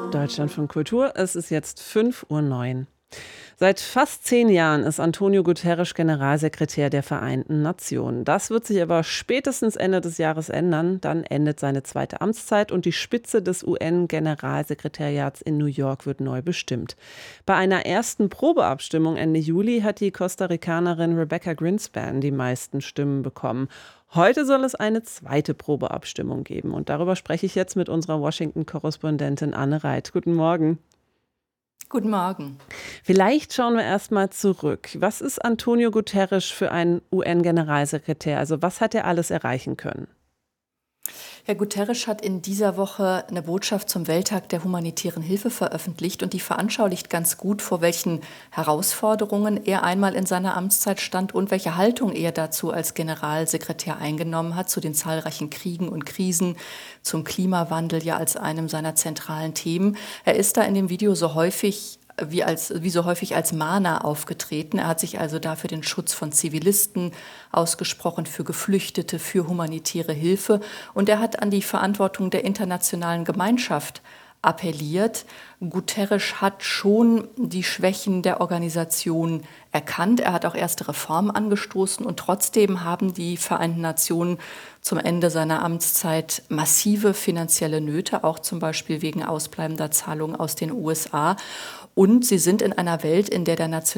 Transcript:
Deutschlandfunk Kultur. Es ist jetzt 5:09 Uhr. Seit fast 10 Jahren ist Antonio Guterres Generalsekretär der Vereinten Nationen. Das wird sich aber spätestens Ende des Jahres ändern. Dann endet seine zweite Amtszeit und die Spitze des UN-Generalsekretariats in New York wird neu bestimmt. Bei einer ersten Probeabstimmung Ende Juli hat die Costa-Ricanerin Rebecca Greenspan die meisten Stimmen bekommen. Heute soll es eine zweite Probeabstimmung geben. Und darüber spreche ich jetzt mit unserer Washington-Korrespondentin Anne Reit. Guten Morgen. Guten Morgen. Vielleicht schauen wir erst mal zurück. Was ist Antonio Guterres für ein UN-Generalsekretär? Also was hat er alles erreichen können? Herr Guterres hat in dieser Woche eine Botschaft zum Welttag der humanitären Hilfe veröffentlicht und die veranschaulicht ganz gut, vor welchen Herausforderungen er einmal in seiner Amtszeit stand und welche Haltung er dazu als Generalsekretär eingenommen hat, zu den zahlreichen Kriegen und Krisen, zum Klimawandel ja als einem seiner zentralen Themen. Er ist da in dem Video wie so häufig als Mahner aufgetreten. Er hat sich also da für den Schutz von Zivilisten ausgesprochen, für Geflüchtete, für humanitäre Hilfe. Und er hat an die Verantwortung der internationalen Gemeinschaft appelliert. Guterres hat schon die Schwächen der Organisation erkannt. Er hat auch erste Reformen angestoßen und trotzdem haben die Vereinten Nationen zum Ende seiner Amtszeit massive finanzielle Nöte, auch zum Beispiel wegen ausbleibender Zahlungen aus den USA. Und sie sind in einer Welt, in der der